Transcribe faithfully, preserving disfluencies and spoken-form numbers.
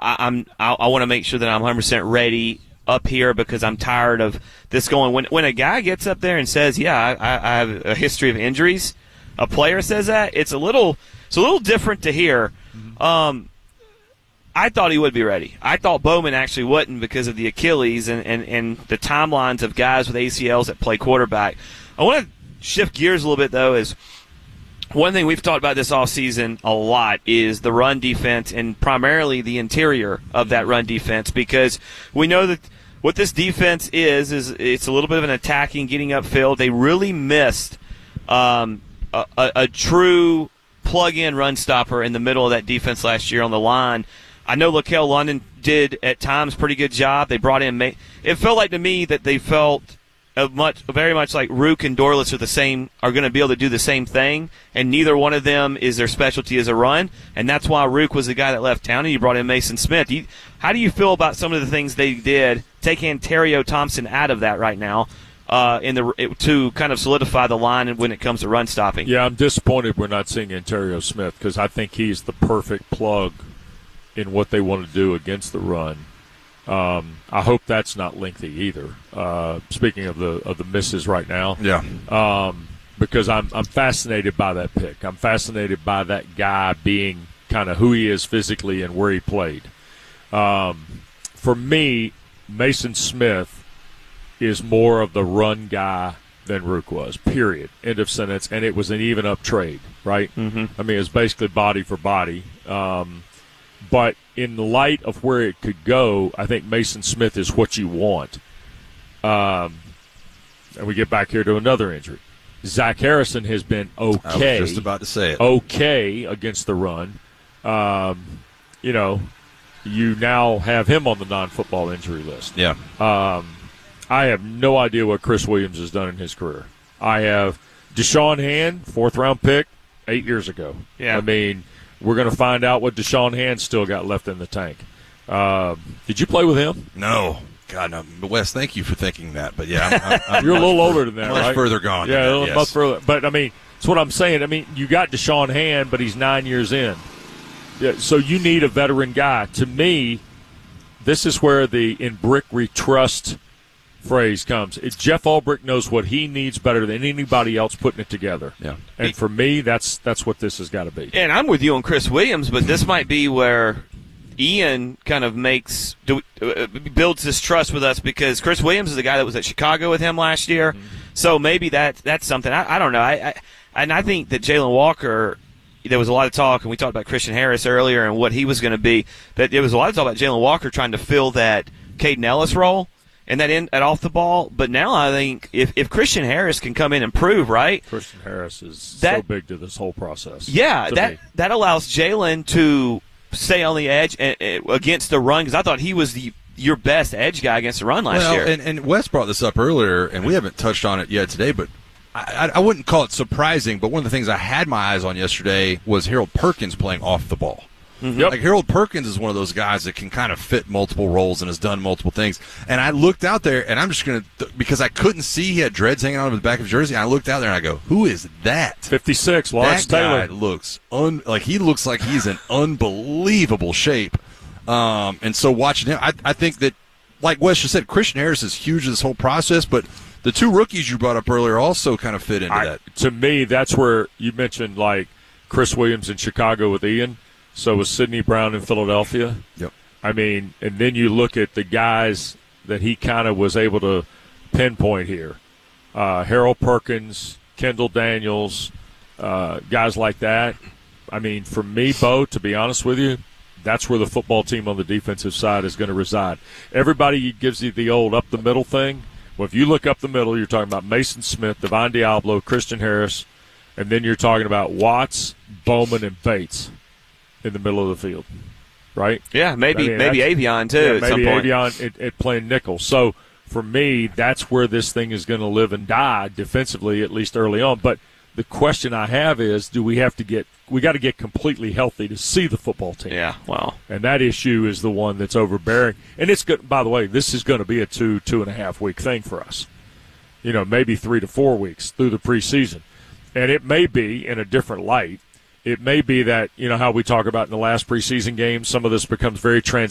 I, I'm I, I want to make sure that I'm one hundred percent ready up here because I'm tired of this going. When when a guy gets up there and says, "Yeah, I, I have a history of injuries," a player says that, it's a little it's a little different to hear. Mm-hmm. Um, I thought he would be ready. I thought Bowman actually wouldn't because of the Achilles and, and, and the timelines of guys with A C Ls that play quarterback. I want to shift gears a little bit, though, is one thing we've talked about this offseason a lot is the run defense and primarily the interior of that run defense, because we know that what this defense is is it's a little bit of an attacking, getting upfield. They really missed um, a, a, a true plug-in run stopper in the middle of that defense last year on the line. I know Laquel London did at times pretty good job. They brought in May- – it felt like to me that they felt a much, very much like Rook and Dorlitz are the same – are going to be able to do the same thing, and neither one of them is their specialty as a run, and that's why Rook was the guy that left town and you brought in Mason Smith. You, how do you feel about some of the things they did, take Antario Thompson out of that right now uh, in the it, to kind of solidify the line when it comes to run stopping? Yeah, I'm disappointed we're not seeing Antario Smith because I think he's the perfect plug in what they want to do against the run. Um, I hope that's not lengthy either. Uh, speaking of the of the misses right now, yeah, um, because I'm I'm fascinated by that pick. I'm fascinated by that guy being kind of who he is physically and where he played. Um, for me, Mason Smith is more of the run guy than Rook was. Period. End of sentence. And it was an even up trade, right? Mm-hmm. I mean, it's basically body for body. Um, But in the light of where it could go, I think Mason Smith is what you want. Um, and we get back here to another injury. Zach Harrison has been okay. I was just about to say it. Okay against the run. Um, you know, you now have him on the non-football injury list. Yeah. Um, I have no idea what Chris Williams has done in his career. I have Deshaun Hand, fourth-round pick, eight years ago. Yeah. I mean – we're going to find out what Deshaun Hand still got left in the tank. Uh, did you play with him? No. God, no. But Wes, thank you for thinking that. But, yeah, I'm, I'm, I'm you're a little further, older than that, much right? Much further gone. Yeah, a little yes. much further. But, I mean, that's what I'm saying. I mean, you got Deshaun Hand, but he's nine years in. Yeah, so you need a veteran guy. To me, this is where the in Brick we trust phrase comes. It, Jeff Ulbrich knows what he needs better than anybody else putting it together. Yeah. And for me, that's that's what this has got to be. And I'm with you on Chris Williams, but this might be where Ian kind of makes do, uh, builds this trust with us, because Chris Williams is the guy that was at Chicago with him last year. Mm-hmm. So maybe that that's something. I, I don't know. I, I and I think that Jalen Walker. There was a lot of talk, and we talked about Christian Harris earlier and what he was going to be. That there was a lot of talk about Jalen Walker trying to fill that Caden Ellis role. And that in at off the ball, but now I think if, if Christian Harris can come in and prove, right? Christian Harris is that, so big to this whole process. Yeah, that me. that allows Jalen to stay on the edge and, and, against the run, because I thought he was the your best edge guy against the run last well, year. And, and Wes brought this up earlier, and we haven't touched on it yet today, but I, I, I wouldn't call it surprising, but one of the things I had my eyes on yesterday was Harold Perkins playing off the ball. Mm-hmm. Yep. Like Harold Perkins is one of those guys that can kind of fit multiple roles and has done multiple things. And I looked out there, and I'm just going to – because I couldn't see he had dreads hanging out of the back of his jersey, and I looked out there and I go, who is that? fifty-six, Lawrence that Taylor. Guy looks un, – like he looks like he's in unbelievable shape. Um, and so watching him, I, I think that, like Wes just said, Christian Harris is huge in this whole process, but the two rookies you brought up earlier also kind of fit into I, that. To me, that's where you mentioned, like, Chris Williams in Chicago with Ian. So was Sidney Brown in Philadelphia. Yep. I mean, and then you look at the guys that he kind of was able to pinpoint here. Uh, Harold Perkins, Kendall Daniels, uh, guys like that. I mean, for me, Bo, to be honest with you, that's where the football team on the defensive side is going to reside. Everybody gives you the old up the middle thing. Well, if you look up the middle, you're talking about Mason Smith, Devon Diablo, Christian Harris, and then you're talking about Watts, Bowman, and Bates in the middle of the field, right? Yeah, maybe I mean, maybe Avion too. Yeah, at maybe some point. Avion at, at playing nickel. So for me, that's where this thing is going to live and die defensively, at least early on. But the question I have is, do we have to get we got to get completely healthy to see the football team? Yeah, well, and that issue is the one that's overbearing. And it's good. By the way, this is going to be a two two and a half week thing for us. You know, maybe three to four weeks through the preseason, and it may be in a different light. It may be that, you know, how we talk about in the last preseason game, some of this becomes very transitional.